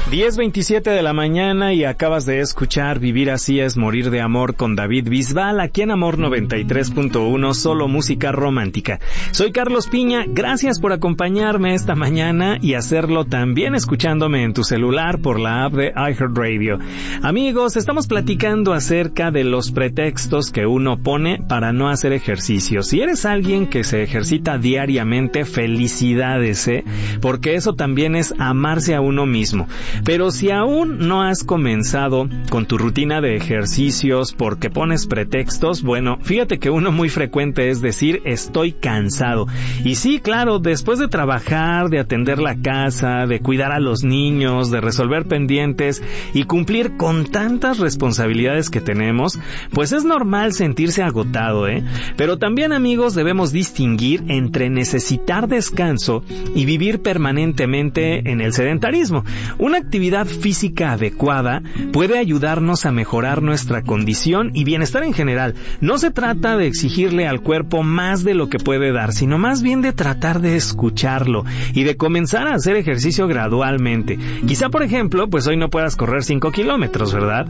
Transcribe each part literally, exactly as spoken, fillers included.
diez veintisiete de la mañana y acabas de escuchar Vivir así es morir de amor con David Bisbal, aquí en Amor noventa y tres punto uno, solo música romántica. Soy Carlos Piña, gracias por acompañarme esta mañana y hacerlo también escuchándome en tu celular por la app de iHeartRadio. Amigos, estamos platicando acerca de los pretextos que uno pone para no hacer ejercicio. Si eres alguien que se ejercita diariamente, felicidades, ¿eh? Porque eso también es amarse a uno mismo. Pero si aún no has comenzado con tu rutina de ejercicios porque pones pretextos, bueno, fíjate que uno muy frecuente es decir, estoy cansado. Y sí, claro, después de trabajar, de atender la casa, de cuidar a los niños, de resolver pendientes y cumplir con tantas responsabilidades que tenemos, pues es normal sentirse agotado, ¿eh? Pero también, amigos, debemos distinguir entre necesitar descanso y vivir permanentemente en el sedentarismo. Una actividad física adecuada puede ayudarnos a mejorar nuestra condición y bienestar en general. No se trata de exigirle al cuerpo más de lo que puede dar, sino más bien de tratar de escucharlo y de comenzar a hacer ejercicio gradualmente. Quizá, por ejemplo, pues hoy no puedas correr cinco kilómetros, ¿verdad?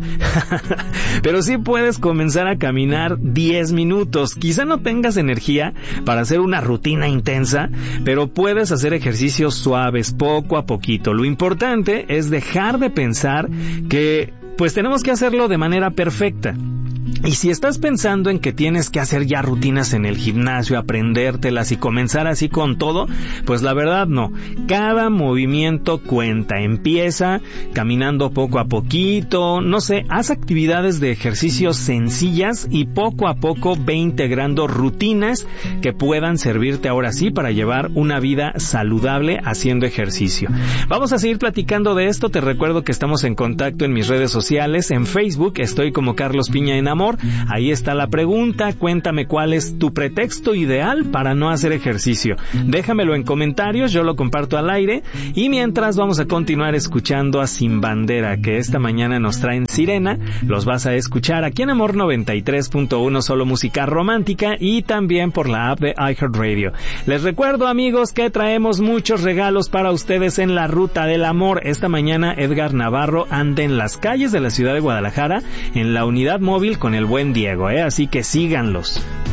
Pero sí puedes comenzar a caminar diez minutos. Quizá no tengas energía para hacer una rutina intensa, pero puedes hacer ejercicios suaves, poco a poquito. Lo importante es dejar de pensar que pues tenemos que hacerlo de manera perfecta. Y si estás pensando en que tienes que hacer ya rutinas en el gimnasio, aprendértelas y comenzar así con todo, pues la verdad no. Cada movimiento cuenta. Empieza caminando poco a poquito, no sé, haz actividades de ejercicio sencillas y poco a poco ve integrando rutinas que puedan servirte ahora sí para llevar una vida saludable haciendo ejercicio. Vamos a seguir platicando de esto. Te recuerdo que estamos en contacto en mis redes sociales. En Facebook estoy como Carlos Piña en Amor. Ahí está la pregunta, cuéntame cuál es tu pretexto ideal para no hacer ejercicio. Déjamelo en comentarios, yo lo comparto al aire y mientras vamos a continuar escuchando a Sin Bandera, que esta mañana nos traen Sirena. Los vas a escuchar aquí en Amor noventa y tres punto uno, solo música romántica, y también por la app de iHeartRadio. Les recuerdo, amigos, que traemos muchos regalos para ustedes en la Ruta del Amor. Esta mañana Edgar Navarro anda en las calles de la ciudad de Guadalajara en la unidad móvil con el buen Diego, ¿eh? Así que síganlos.